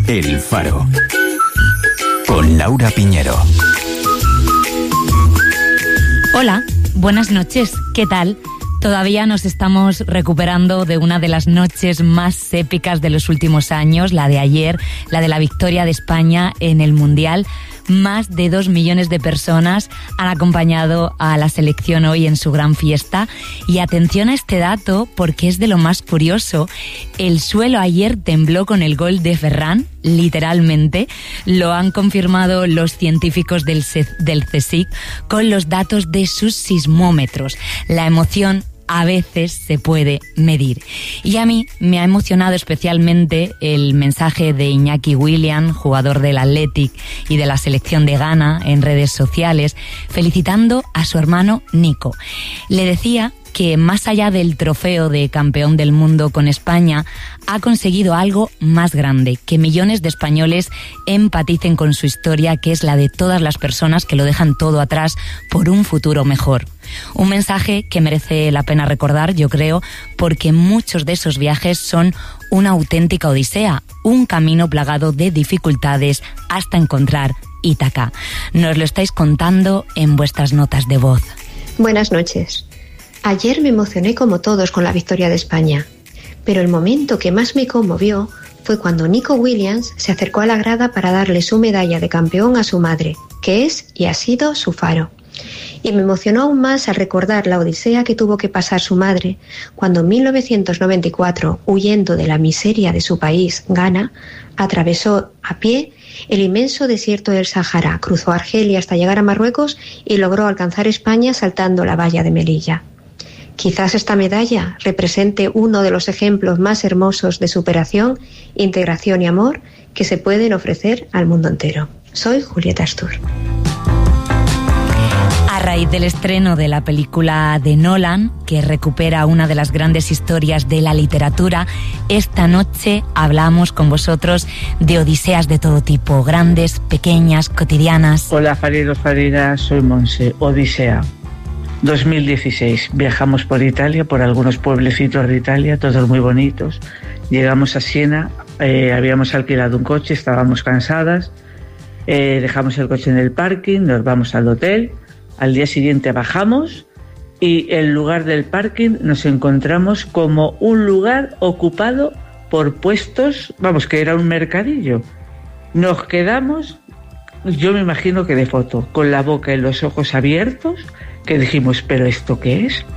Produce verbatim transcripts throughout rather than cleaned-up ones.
El Faro, con Laura Piñero. Hola, buenas noches, ¿qué tal? Todavía nos estamos recuperando de una de las noches más épicas de los últimos años, la de ayer, la de la victoria de España en el Mundial. Más de dos millones de personas han acompañado a la selección hoy en su gran fiesta. Y atención a este dato, porque es de lo más curioso. El suelo ayer tembló con el gol de Ferran, literalmente. Lo han confirmado los científicos del, C- del CSIC con los datos de sus sismómetros. La emoción a veces se puede medir. Y a mí me ha emocionado especialmente el mensaje de Iñaki Williams, jugador del Athletic y de la selección de Ghana, en redes sociales, felicitando a su hermano Nico. Le decía que más allá del trofeo de campeón del mundo con España, ha conseguido algo más grande, que millones de españoles empaticen con su historia, que es la de todas las personas que lo dejan todo atrás por un futuro mejor. Un mensaje que merece la pena recordar, yo creo, porque muchos de esos viajes son una auténtica odisea, un camino plagado de dificultades hasta encontrar Ítaca. Nos lo estáis contando en vuestras notas de voz. Buenas noches. Ayer me emocioné como todos con la victoria de España, pero el momento que más me conmovió fue cuando Nico Williams se acercó a la grada para darle su medalla de campeón a su madre, que es y ha sido su faro. Y me emocionó aún más al recordar la odisea que tuvo que pasar su madre cuando en mil novecientos noventa y cuatro, huyendo de la miseria de su país, Ghana, atravesó a pie el inmenso desierto del Sahara, cruzó Argelia hasta llegar a Marruecos y logró alcanzar España saltando la valla de Melilla. Quizás esta medalla represente uno de los ejemplos más hermosos de superación, integración y amor que se pueden ofrecer al mundo entero. Soy Julieta Astur. A raíz del estreno de la película de Nolan, que recupera una de las grandes historias de la literatura, esta noche hablamos con vosotros de odiseas de todo tipo, grandes, pequeñas, cotidianas. Hola faridos, faridas, soy Monse. Odisea. dos mil dieciséis. Viajamos por Italia, por algunos pueblecitos de Italia, todos muy bonitos. Llegamos a Siena, eh, habíamos alquilado un coche, estábamos cansadas, eh, dejamos el coche en el parking, nos vamos al hotel. Al día siguiente bajamos y en lugar del parking nos encontramos como un lugar ocupado por puestos, vamos, que era un mercadillo. Nos quedamos, yo me imagino que de foto, con la boca y los ojos abiertos, que dijimos, ¿pero esto qué es?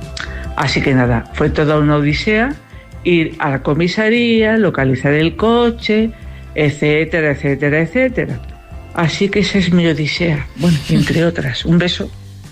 Así que nada, fue toda una odisea, ir a la comisaría, localizar el coche, etcétera, etcétera, etcétera. Así que esa es mi odisea, bueno, entre otras. Un beso.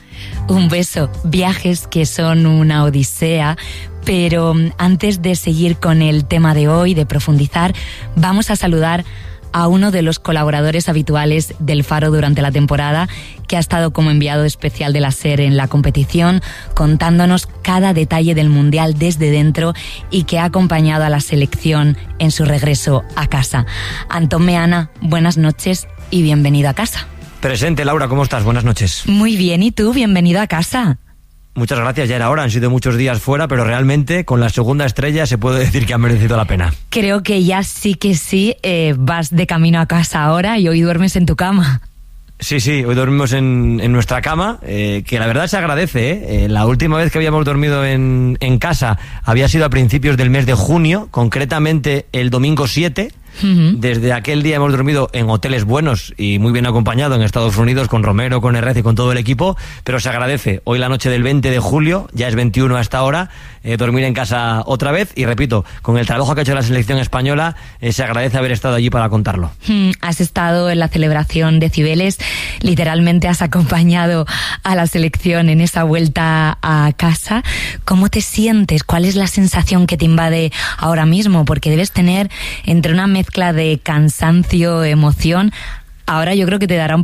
Un beso. Viajes que son una odisea. Pero antes de seguir con el tema de hoy, de profundizar, vamos a saludar a uno de los colaboradores habituales del Faro durante la temporada, que ha estado como enviado especial de la SER en la competición, contándonos cada detalle del Mundial desde dentro y que ha acompañado a la selección en su regreso a casa. Antón Meana, buenas noches y bienvenido a casa. Presente, Laura, ¿cómo estás? Buenas noches. Muy bien, ¿y tú? Bienvenido a casa. Muchas gracias, ya era hora, han sido muchos días fuera, pero realmente con la segunda estrella se puede decir que ha merecido la pena. Creo que ya sí que sí, eh, vas de camino a casa ahora y hoy duermes en tu cama. Sí, sí, hoy dormimos en, en nuestra cama, eh, que la verdad se agradece, ¿eh? Eh, la última vez que habíamos dormido en, en casa había sido a principios del mes de junio, concretamente el domingo siete. Uh-huh. Desde aquel día hemos dormido en hoteles buenos y muy bien acompañado en Estados Unidos, con Romero, con Herrez y con todo el equipo, pero se agradece hoy la noche del veinte de julio, ya es veintiuno a esta hora, eh, dormir en casa otra vez y repito, con el trabajo que ha hecho la selección española, eh, se agradece haber estado allí para contarlo. Hmm, has estado en la celebración de Cibeles, literalmente has acompañado a la selección en esa vuelta a casa. ¿Cómo te sientes? ¿Cuál es la sensación que te invade ahora mismo? Porque debes tener entre una mezcla de cansancio, emoción. Ahora yo creo que te dará un